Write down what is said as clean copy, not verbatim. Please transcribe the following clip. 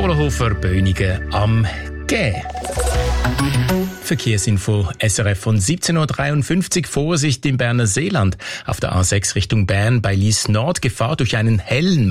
Kohlerhofer, Bönigen am Gä. Verkehrsinfo SRF von 17.53 Uhr. Vorsicht im Berner Seeland. Auf der A6 Richtung Bern bei Lies Nord Gefahr durch einen hellen